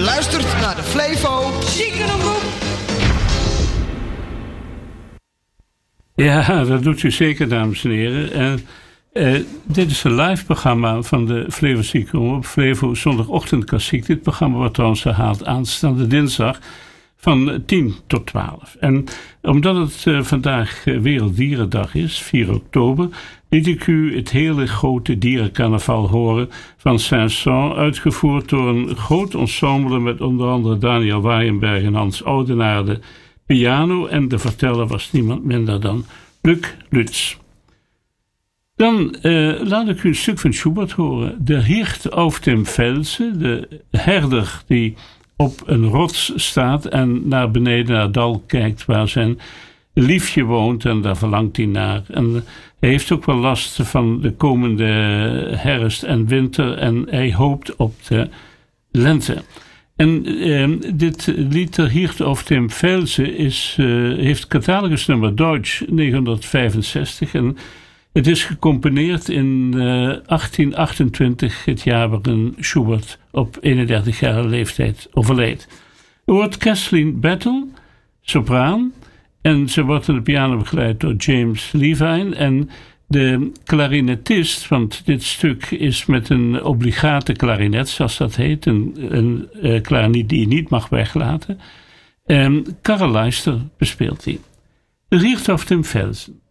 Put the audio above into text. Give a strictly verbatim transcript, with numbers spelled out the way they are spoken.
luistert naar de Flevo Ziekenroep. Ja, dat doet u zeker, dames en heren. En, uh, dit is een live programma van de Flevo Ziekenroep op Flevo Zondagochtend Klassiek. Dit programma wordt trouwens herhaald aanstaande dinsdag van tien tot twaalf. En omdat het uh, vandaag uh, Werelddierendag is, vier oktober, liet ik u het hele grote dierencarnaval horen van Saint-Saëns, uitgevoerd door een groot ensemble met onder andere Daniel Waaijenberg en Hans Oudenaarde piano, en de verteller was niemand minder dan Luc Lutz. Dan uh, laat ik u een stuk van Schubert horen. De Hirt auf dem Felse, de herder die op een rots staat en naar beneden naar het dal kijkt waar zijn liefje woont, en daar verlangt hij naar. En hij heeft ook wel last van de komende herfst en winter en hij hoopt op de lente. En eh, dit lied Der Hirt auf dem Felse is, uh, heeft catalogus nummer Deutsch negenhonderdvijfenzestig en het is gecomponeerd in uh, achttien achtentwintig, het jaar waarin Schubert op eenendertigjarige leeftijd overleed. Er wordt Kathleen Battle, sopraan, en ze wordt aan de piano begeleid door James Levine. En de klarinetist, want dit stuk is met een obligate klarinet, zoals dat heet, een, een uh, klarinet die je niet mag weglaten. En Karel Leister bespeelt die. De Hirt auf dem Felsen.